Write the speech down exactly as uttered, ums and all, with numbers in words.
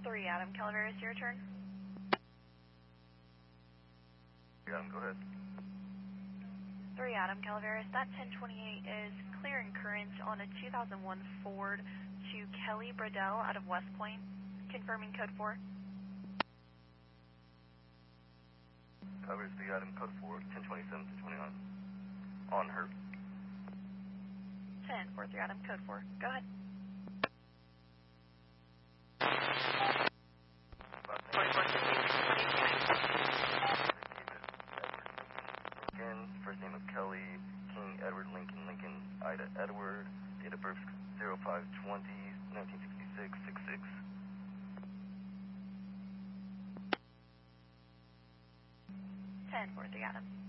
three Adam Calaveras, your turn. three Adam, go ahead. three Adam Calaveras, that ten twenty-eight is clearing current on a two thousand one Ford to Kelly Bradell out of West Point, confirming code four. Covers three Adam, code four, ten twenty-seven to twenty-nine. On her. ten four three Adam, code four. Go ahead. Again, first name of Kelly, King Edward Lincoln Lincoln, Ida Edward, date of birth zero five twenty, nineteen sixty-six, six six. ten four three Adam.